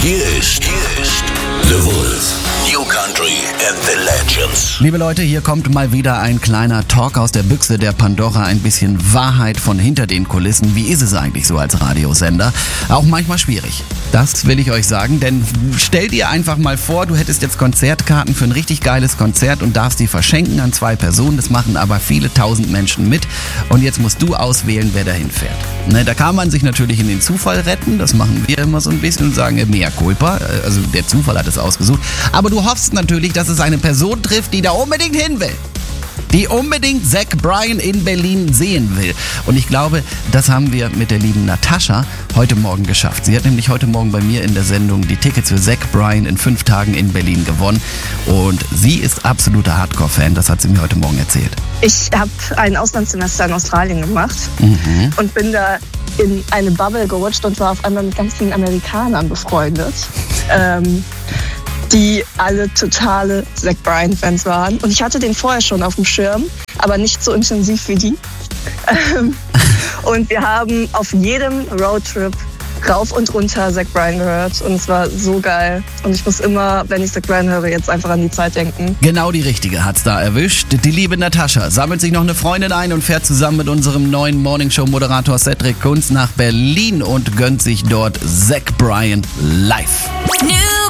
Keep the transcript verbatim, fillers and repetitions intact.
Hier ist, hier ist The Wolf. New Country and the Legends. Liebe Leute, hier kommt mal wieder ein kleiner Talk aus der Büchse der Pandora. Ein bisschen Wahrheit von hinter den Kulissen. Wie ist es eigentlich so als Radiosender? Auch manchmal schwierig. Das will ich euch sagen, denn stell dir einfach mal vor, du hättest jetzt Konzertkarten für ein richtig geiles Konzert und darfst die verschenken an zwei Personen. Das machen aber viele tausend Menschen mit und jetzt musst du auswählen, wer dahin fährt. Ne, da kann man sich natürlich in den Zufall retten, das machen wir immer so ein bisschen und sagen, mea culpa, also der Zufall hat es ausgesucht. Aber du hoffst natürlich, dass es eine Person trifft, die da unbedingt hin will. Die unbedingt Zach Bryan in Berlin sehen will. Und ich glaube, das haben wir mit der lieben Natascha heute Morgen geschafft. Sie hat nämlich heute Morgen bei mir in der Sendung die Tickets für Zach Bryan in fünf Tagen in Berlin gewonnen. Und sie ist absoluter Hardcore-Fan, das hat sie mir heute Morgen erzählt. Ich habe ein Auslandssemester in Australien gemacht Mhm. und bin da in eine Bubble gerutscht und war auf einmal mit ganz vielen Amerikanern befreundet, ähm, die alle totale Zach Bryan-Fans waren. Und ich hatte den vorher schon auf dem Schirm, aber nicht so intensiv wie die. Ähm, und wir haben auf jedem Roadtrip rauf und runter Zach Bryan gehört und es war so geil. Und ich muss immer, wenn ich Zach Bryan höre, jetzt einfach an die Zeit denken. Genau die richtige hat's da erwischt. Die liebe Natascha sammelt sich noch eine Freundin ein und fährt zusammen mit unserem neuen Morningshow-Moderator Cedric Kunz nach Berlin und gönnt sich dort Zach Bryan live.